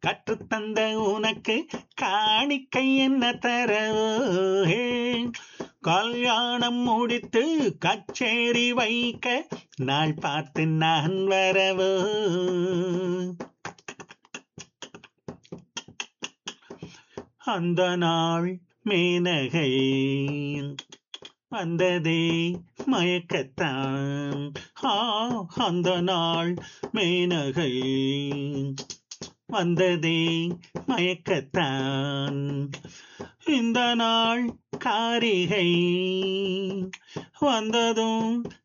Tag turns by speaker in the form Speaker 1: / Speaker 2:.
Speaker 1: கற்றுத்தந்த உனக்கு காணிக்கை என்ன தரவோ ஹே. கல்யாணம் முடித்து கச்சேரி வைக்க நாள் பார்த்து நான் வரவோ. அந்த நாள் மேனகை வந்ததே மயக்கத்தான். ஆ, அந்த நாள் மேனகை வந்ததே மயக்கத்தான். இந்த நாள் காரிகை வந்ததும்